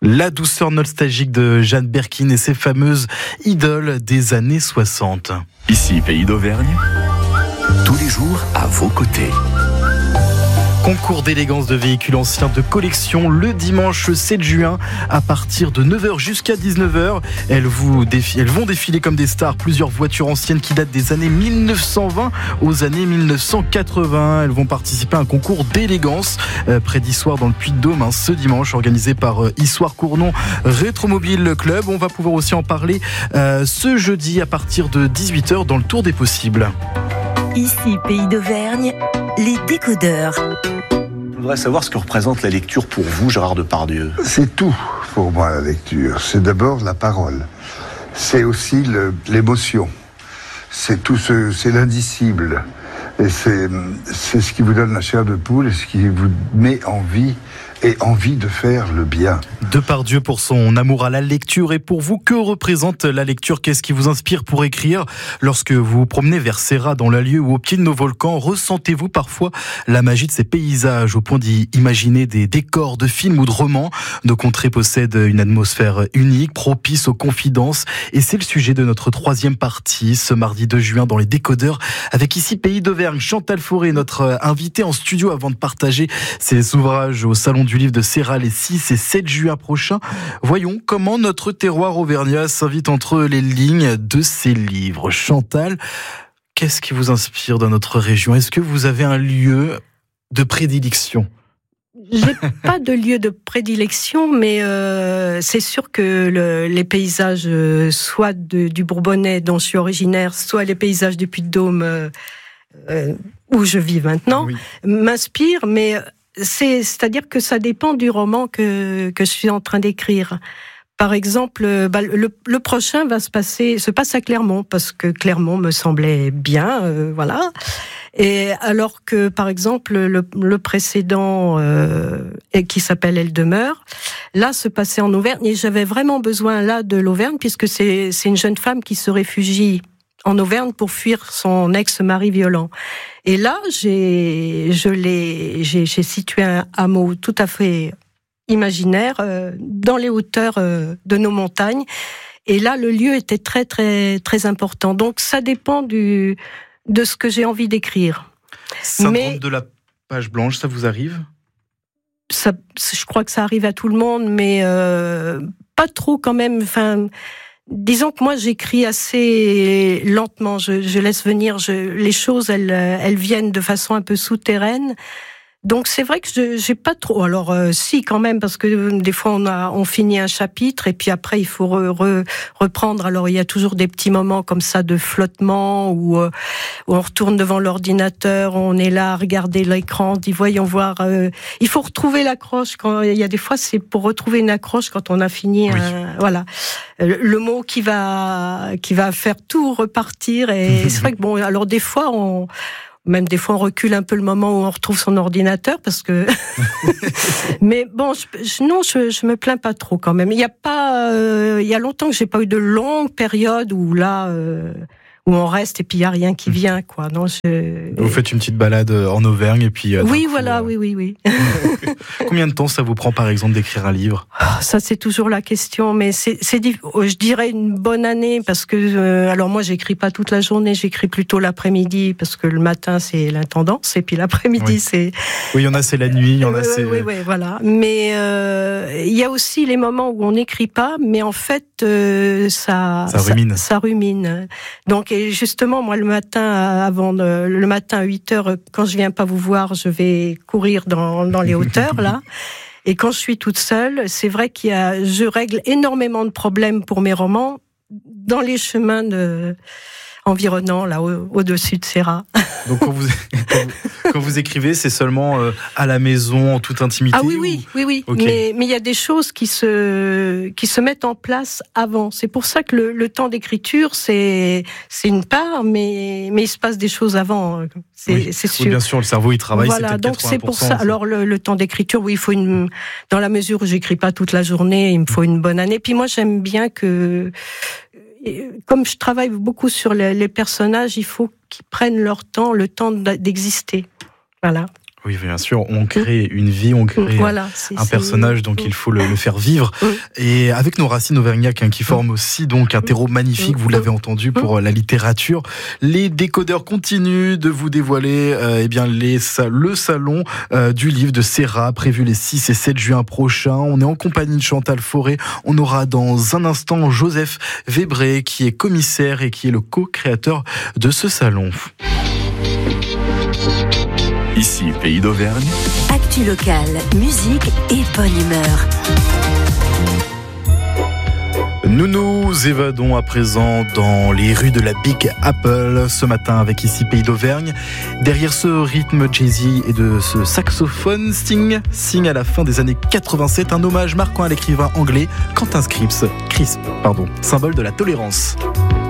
La douceur nostalgique de Jeanne Berkin et ses fameuses idoles des années 60. Ici, Pays d'Auvergne, tous les jours à vos côtés. Concours d'élégance de véhicules anciens de collection le dimanche 7 juin à partir de 9h jusqu'à 19h. Elles vont défiler comme des stars plusieurs voitures anciennes qui datent des années 1920 aux années 1980. Elles vont participer à un concours d'élégance près d'Issoire dans le Puy-de-Dôme ce dimanche organisé par Issoire-Cournon Rétromobile Club. On va pouvoir aussi en parler ce jeudi à partir de 18h dans le Tour des possibles. Ici, Pays d'Auvergne, les décodeurs. Je voudrais savoir ce que représente la lecture pour vous, Gérard Depardieu. C'est tout pour moi, la lecture. C'est d'abord la parole. C'est aussi l'émotion. C'est l'indicible. Et c'est ce qui vous donne la chair de poule et ce qui vous met en vie et envie de faire le bien. Depardieu pour son amour à la lecture. Et pour vous, que représente la lecture ? Qu'est-ce qui vous inspire pour écrire ? Lorsque vous vous promenez vers Serra, dans l'Allieu ou au pied de nos volcans, ressentez-vous parfois la magie de ces paysages au point d'y imaginer des décors de films ou de romans ? Nos contrées possèdent une atmosphère unique, propice aux confidences. Et c'est le sujet de notre troisième partie, ce mardi 2 juin dans les décodeurs, avec ici Pays d'Auvergne. Chantal Fauré, notre invitée en studio avant de partager ses ouvrages au Salon du Livre de Serra les 6 et 7 juin prochains. Voyons comment notre terroir auvergnat s'invite entre les lignes de ses livres. Chantal, qu'est-ce qui vous inspire dans notre région ? Est-ce que vous avez un lieu de prédilection ? J'ai pas de lieu de prédilection, mais c'est sûr que les paysages, soit du Bourbonnais dont je suis originaire, soit les paysages du Puy-de-Dôme où je vis maintenant, m'inspirent, mais c'est-à-dire que ça dépend du roman que je suis en train d'écrire. Par exemple, le prochain se passe à Clermont, parce que Clermont me semblait bien, voilà. Et alors que, par exemple, le précédent, qui s'appelle Elle demeure, là, se passait en Auvergne, et j'avais vraiment besoin là de l'Auvergne, puisque c'est une jeune femme qui se réfugie en Auvergne pour fuir son ex-mari violent. Et là, j'ai situé un hameau tout à fait imaginaire dans les hauteurs de nos montagnes. Et là, le lieu était très, très, très important. Donc, ça dépend de ce que j'ai envie d'écrire. Syndrome de la page blanche, ça vous arrive ? Je crois que ça arrive à tout le monde, mais pas trop quand même. Enfin, disons que moi, j'écris assez lentement. Je laisse venir les choses. Elles viennent de façon un peu souterraine. Donc c'est vrai que j'ai pas trop. Alors si quand même, parce que des fois on finit un chapitre et puis après il faut reprendre. Alors il y a toujours des petits moments comme ça de flottement où on retourne devant l'ordinateur, on est là à regarder l'écran, on dit voyons voir. Il faut retrouver l'accroche. Quand il y a des fois c'est pour retrouver une accroche quand on a fini. Voilà, le mot qui va faire tout repartir. Et c'est vrai que bon, alors des fois on recule un peu le moment où on retrouve son ordinateur parce que. Mais bon, je me plains pas trop quand même. Il y a longtemps que j'ai pas eu de longues périodes où là, où on reste et puis il y a rien qui vient, quoi. Non, Vous faites une petite balade en Auvergne et puis. Oui, voilà, oui. Combien de temps ça vous prend, par exemple, d'écrire un livre ? Ça, c'est toujours la question, mais je dirais une bonne année parce que, alors moi, j'écris pas toute la journée, j'écris plutôt l'après-midi parce que le matin, c'est l'intendance et puis l'après-midi, c'est. Oui, il y en a, c'est la nuit, il y en a, c'est. Oui, voilà. Mais, il y a aussi les moments où on n'écrit pas, mais en fait, ça rumine. Ça rumine. Donc, et justement, moi, le matin à 8h, quand je viens pas vous voir, je vais courir dans les hauteurs, là. Et quand je suis toute seule, c'est vrai je règle énormément de problèmes pour mes romans dans les chemins environnants, là, au-dessus de Serra. Donc, quand vous écrivez, c'est seulement à la maison, en toute intimité? Ah oui. Okay. Mais il y a des choses qui se mettent en place avant. C'est pour ça que le temps d'écriture, c'est une part, mais il se passe des choses avant. C'est sûr. Oui, bien sûr, le cerveau, il travaille, voilà, c'est peut-être 80%. Donc c'est pour ça. Alors, le temps d'écriture, oui, il faut dans la mesure où j'écris pas toute la journée, il me faut une bonne année. Puis moi, j'aime bien que, comme je travaille beaucoup sur les personnages, il faut qu'ils prennent leur temps, le temps d'exister. Voilà. Oui, bien sûr, on crée une vie, on crée un personnage, donc il faut le faire vivre. Et avec nos racines auvergnaques qui forment aussi donc un terreau magnifique, vous l'avez entendu, pour la littérature. Les décodeurs continuent de vous dévoiler le salon du livre de Serra, prévu les 6 et 7 juin prochains. On est en compagnie de Chantal Forêt. On aura dans un instant Joseph Webré, qui est commissaire et qui est le co-créateur de ce salon. Ici, Pays d'Auvergne. Actu locale, musique et bonne humeur. Nous nous évadons à présent dans les rues de la Big Apple ce matin avec Ici Pays d'Auvergne. Derrière ce rythme jazzy et de ce saxophone, Sting signe à la fin des années 87 un hommage marquant à l'écrivain anglais Quentin Crisp, symbole de la tolérance.